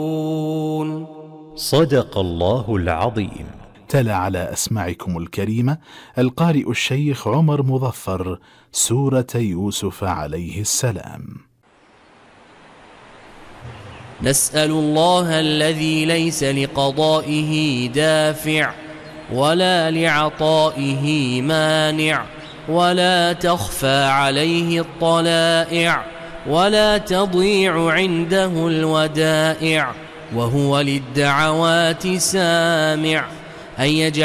صدق الله العظيم. تلا على أسماعكم الكريمة القارئ الشيخ عمر مظفر سورة يوسف عليه السلام. نسأل الله الذي ليس لقضائه دافع ولا لعطائه مانع ولا تخفى عليه الطلائع ولا تضيع عنده الودائع وهو للدعوات سامع أن يجعل